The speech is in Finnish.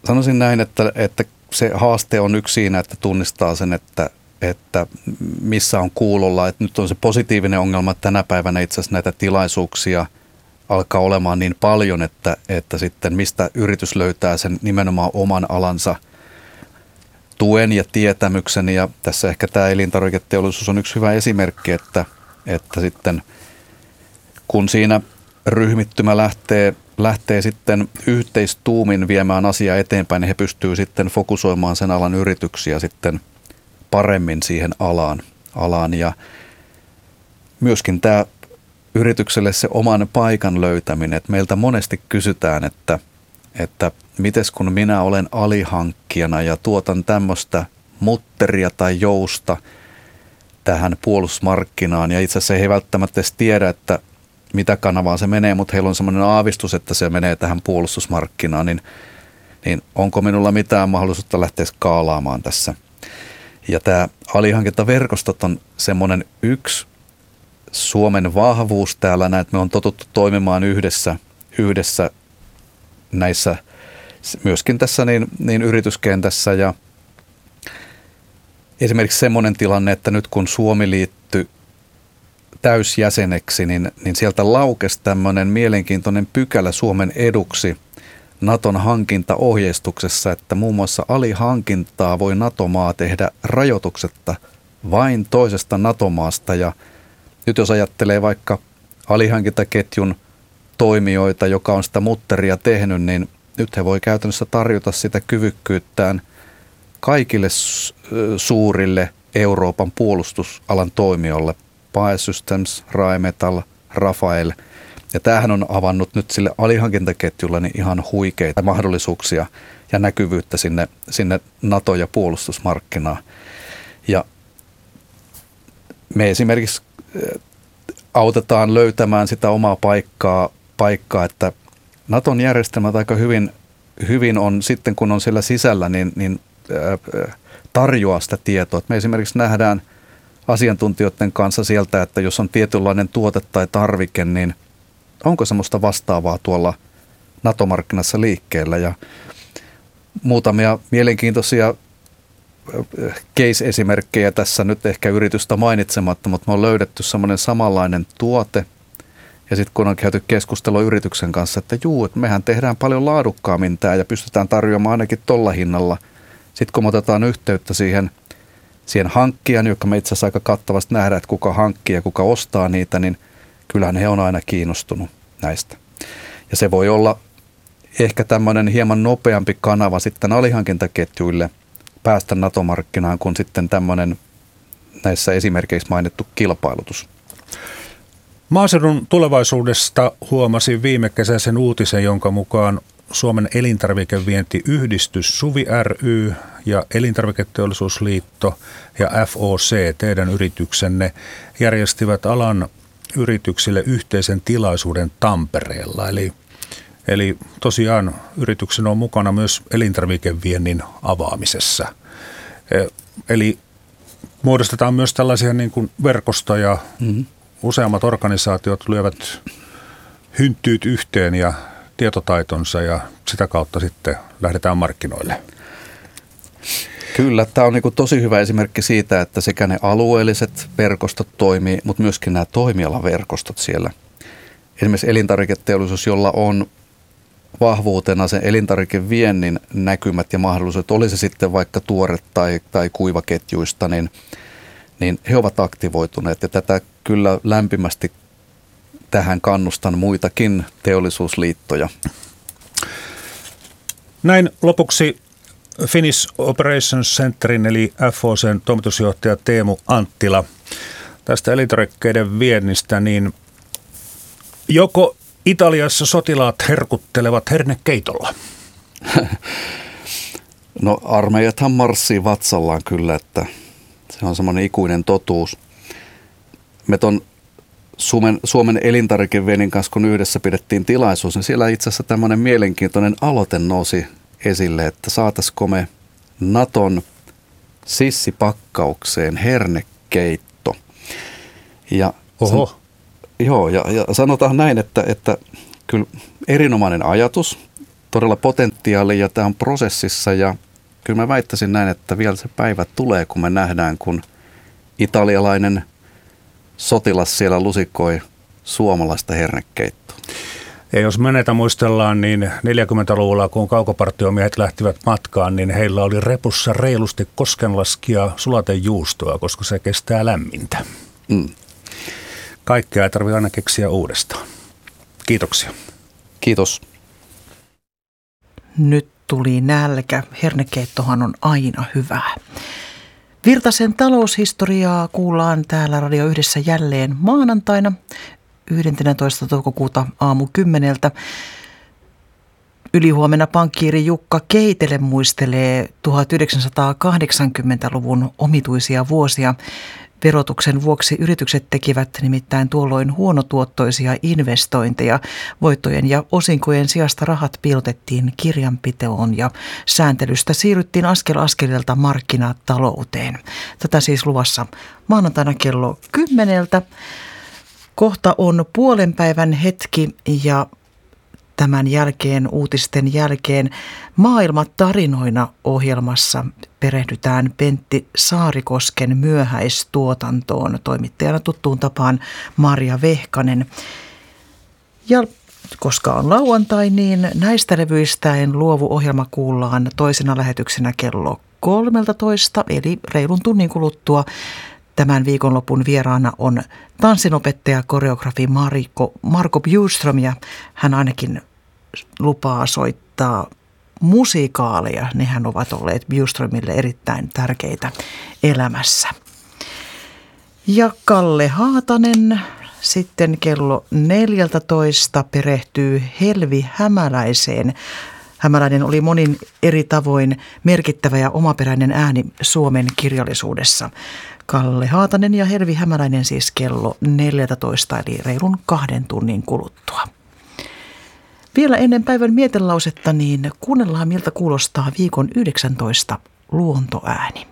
sanoisin näin, että se haaste on yksi siinä, että tunnistaa sen, että missä on kuulolla. Että nyt on se positiivinen ongelma, että tänä päivänä itse asiassa näitä tilaisuuksia alkaa olemaan niin paljon, että sitten mistä yritys löytää sen nimenomaan oman alansa tuen ja tietämyksen. Ja tässä ehkä tämä elintarviketeollisuus on yksi hyvä esimerkki, että sitten kun siinä ryhmittymä lähtee sitten yhteistuumin viemään asiaa eteenpäin, niin he pystyvät sitten fokusoimaan sen alan yrityksiä sitten paremmin siihen alaan. Ja myöskin tämä yritykselle se oman paikan löytäminen, että meiltä monesti kysytään, että mites kun minä olen alihankkijana ja tuotan tämmöistä mutteria tai jousta tähän puolustusmarkkinaan, ja itse asiassa he ei välttämättä edes tiedä, että mitä kanavaa se menee, mutta heillä on semmoinen aavistus, että se menee tähän puolustusmarkkinaan, niin onko minulla mitään mahdollisuutta lähteä skaalaamaan tässä. Ja tämä alihankintaverkostot on semmoinen yksi Suomen vahvuus täällä, että me on totuttu toimimaan yhdessä näissä, myöskin tässä niin yrityskentässä. Ja esimerkiksi semmoinen tilanne, että nyt kun Suomi liittyi täysjäseneksi, niin sieltä laukesi tämmöinen mielenkiintoinen pykälä Suomen eduksi Naton hankintaohjeistuksessa, että muun muassa alihankintaa voi NATO-maa tehdä rajoituksetta vain toisesta NATO-maasta. Ja nyt jos ajattelee vaikka alihankintaketjun toimijoita, joka on sitä mutteria tehnyt, niin nyt he voi käytännössä tarjota sitä kyvykkyyttään kaikille suurille Euroopan puolustusalan toimijoille, PAE Systems, Rheinmetall, Rafael. Ja tämähän on avannut nyt sille alihankintaketjulle niin ihan huikeita mahdollisuuksia ja näkyvyyttä sinne NATO- ja puolustusmarkkinaan. Ja me esimerkiksi autetaan löytämään sitä omaa paikkaa, että Naton järjestelmät aika hyvin on sitten, kun on siellä sisällä, niin tarjoaa sitä tietoa. Että me esimerkiksi nähdään asiantuntijoiden kanssa sieltä, että jos on tietynlainen tuote tai tarvike, niin onko semmoista vastaavaa tuolla NATO-markkinassa liikkeellä. Ja muutamia mielenkiintoisia case-esimerkkejä tässä nyt ehkä yritystä mainitsematta, mutta me on löydetty semmoinen samanlainen tuote. Ja sitten kun on käyty keskustelua yrityksen kanssa, että että mehän tehdään paljon laadukkaammin tämä ja pystytään tarjoamaan ainakin tolla hinnalla. Sitten kun me otetaan yhteyttä siihen hankkijan, joka me itse asiassa aika kattavasti nähdään, että kuka hankkii ja kuka ostaa niitä, niin kyllähän he on aina kiinnostunut näistä. Ja se voi olla ehkä tämmöinen hieman nopeampi kanava sitten alihankintaketjuille päästä NATO-markkinaan kuin sitten tämmöinen näissä esimerkkeissä mainittu kilpailutus. Maaseudun tulevaisuudesta huomasin viime kesäisen uutisen, jonka mukaan Suomen elintarvikevientiyhdistys SUVI ry ja Elintarviketeollisuusliitto ja FOC, teidän yrityksenne, järjestivät alan yrityksille yhteisen tilaisuuden Tampereella. Eli tosiaan yrityksen on mukana myös elintarvikeviennin avaamisessa. Eli muodostetaan myös tällaisia niin kuin verkostoja. Useammat organisaatiot lyövät hynttyyt yhteen ja tietotaitonsa ja sitä kautta sitten lähdetään markkinoille. Kyllä, tämä on niin tosi hyvä esimerkki siitä, että sekä ne alueelliset verkostot toimii, mutta myöskin nämä toimialaverkostot siellä. Esimerkiksi elintarviketeollisuus, jolla on vahvuutena sen elintarvikeviennin näkymät ja mahdollisuudet, oli se sitten vaikka tuore tai kuivaketjuista, niin he ovat aktivoituneet ja tätä kyllä lämpimästi tähän kannustan muitakin teollisuusliittoja. Näin lopuksi Finnish Operations Centerin eli FOC:n toimitusjohtaja Teemu Anttila tästä elintarvikkeiden viennistä, niin joko Italiassa sotilaat herkuttelevat hernekeitolla? No armeijathan marssii vatsallaan kyllä, että se on semmoinen ikuinen totuus. Me ton Suomen elintarvikeviennin kanssa, kun yhdessä pidettiin tilaisuus, niin siellä itse asiassa tämmöinen mielenkiintoinen aloite nousi esille, että saataisiko me Naton sissipakkaukseen hernekeitto. Ja Oho. Ja sanotaan näin, että kyllä erinomainen ajatus. todella potentiaali ja tämä on prosessissa ja kyllä mä väittäisin näin, että vielä se päivä tulee, kun me nähdään, kun italialainen sotilas siellä lusikoi suomalaista hernekeittoa. Ja jos menetä muistellaan, niin 40-luvulla, kun kaukopartiomiehet lähtivät matkaan, niin heillä oli repussa reilusti koskenlaskia sulatejuustoa, koska se kestää lämmintä. Kaikkea ei tarvitse aina keksiä uudestaan. Kiitoksia. Kiitos. Nyt tuli nälkä. Hernekeittohan on aina hyvää. Virtasen taloushistoriaa kuullaan täällä Radio Yhdessä jälleen maanantaina 11. toukokuuta aamu 10. Ylihuomenna pankkiiri Jukka Keitele muistelee 1980-luvun omituisia vuosia. Verotuksen vuoksi yritykset tekivät nimittäin tuolloin huonotuottoisia investointeja. Voittojen ja osinkojen sijasta rahat piilotettiin kirjanpitoon ja sääntelystä siirryttiin askel askeleelta markkinatalouteen. Tätä siis luvassa maanantaina kello 10. Kohta on puolen päivän hetki ja tämän jälkeen, uutisten jälkeen, Maailmatarinoina ohjelmassa perehdytään Pentti Saarikosken myöhäistuotantoon. Toimittajana tuttuun tapaan Marja Vehkanen. Ja koska on lauantai, niin näistä levyistä En luovu -ohjelma kuullaan toisena lähetyksenä kello 13, eli reilun tunnin kuluttua. Tämän viikonlopun vieraana on tanssinopettaja, koreografi Marko Bjurström ja hän ainakin lupaa soittaa musikaaleja. Nehän ovat olleet Bjurströmille erittäin tärkeitä elämässä. Ja Kalle Haatanen sitten kello 14 perehtyy Helvi Hämäläiseen. Hämäläinen oli monin eri tavoin merkittävä ja omaperäinen ääni Suomen kirjallisuudessa. Kalle Haatanen ja Helvi Hämäläinen siis kello 14, eli reilun 2 tunnin kuluttua. Vielä ennen päivän mietelausetta, niin kuunnellaan miltä kuulostaa viikon 19 luontoääni.